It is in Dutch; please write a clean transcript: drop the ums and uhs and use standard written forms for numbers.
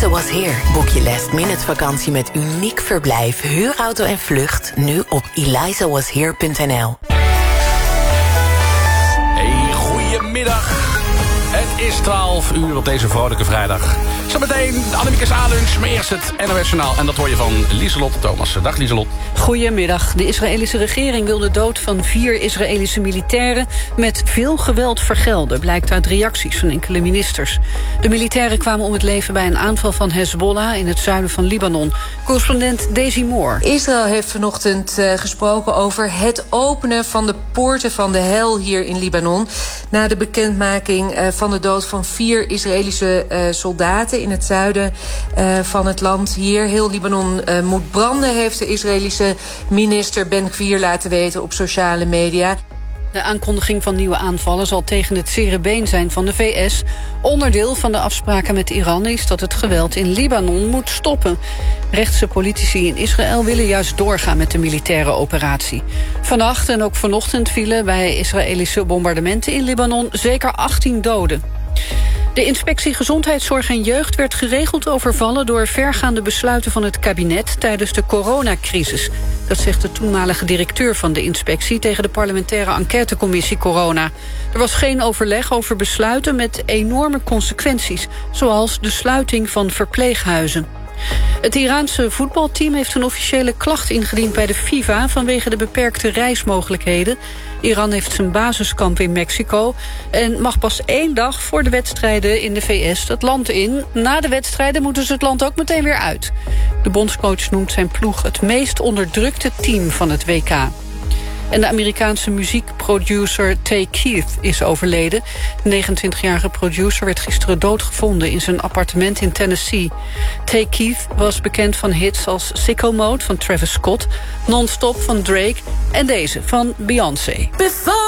Eliza Was Here. Boek je last-minute vakantie met uniek verblijf, huurauto en vlucht nu op elizawashere.nl. Hey, goedemiddag. Het is 12 uur op deze vrolijke vrijdag. Zometeen Annemiekes A-lunch, maar eerst het NOS Journaal. En dat hoor je van Lieselot Thomas. Dag Lieselot. Goedemiddag. De Israëlische regering wil de dood van 4 Israëlische militairen met veel geweld vergelden, blijkt uit reacties van enkele ministers. De militairen kwamen om het leven bij een aanval van Hezbollah in het zuiden van Libanon. Correspondent Daisy Moore. Israël heeft vanochtend gesproken over het openen van de poorten van de hel hier in Libanon, na de bekendmaking van de dood van 4 Israëlische soldaten in het zuiden van het land. Hier heel Libanon moet branden, heeft de Israëlische minister Ben-Gvir laten weten op sociale media. De aankondiging van nieuwe aanvallen zal tegen het zere been zijn van de VS. Onderdeel van de afspraken met Iran is dat het geweld in Libanon moet stoppen. Rechtse politici in Israël willen juist doorgaan met de militaire operatie. Vannacht en ook vanochtend vielen bij Israëlische bombardementen in Libanon zeker 18 doden. De inspectie Gezondheidszorg en Jeugd werd geregeld overvallen door vergaande besluiten van het kabinet tijdens de coronacrisis. Dat zegt de toenmalige directeur van de inspectie tegen de parlementaire enquêtecommissie Corona. Er was geen overleg over besluiten met enorme consequenties, zoals de sluiting van verpleeghuizen. Het Iraanse voetbalteam heeft een officiële klacht ingediend bij de FIFA vanwege de beperkte reismogelijkheden. Iran heeft zijn basiskamp in Mexico en mag pas 1 dag voor de wedstrijden in de VS het land in. Na de wedstrijden moeten ze het land ook meteen weer uit. De bondscoach noemt zijn ploeg het meest onderdrukte team van het WK. En de Amerikaanse muziekproducer Tay Keith is overleden. De 29-jarige producer werd gisteren doodgevonden in zijn appartement in Tennessee. Tay Keith was bekend van hits als Sicko Mode van Travis Scott, Non-Stop van Drake en deze van Beyoncé.